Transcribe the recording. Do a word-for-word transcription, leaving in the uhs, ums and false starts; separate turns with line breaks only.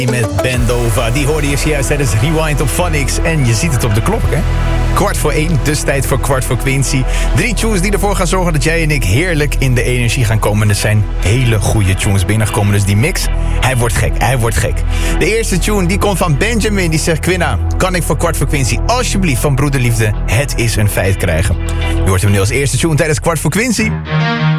Met Bendova, die hoorde je zojuist tijdens Rewind op Phonics. En je ziet het op de klok, hè? Kwart voor één, dus tijd voor kwart voor Quincy. Drie tunes die ervoor gaan zorgen dat jij en ik heerlijk in de energie gaan komen. Er zijn hele goede tunes binnengekomen, dus die mix, hij wordt gek, hij wordt gek. De eerste tune, die komt van Benjamin, die zegt... Quinna, kan ik voor kwart voor Quincy alsjeblieft van Broederliefde Het Is Een Feit krijgen? Je hoort hem nu als eerste tune tijdens kwart voor Quincy.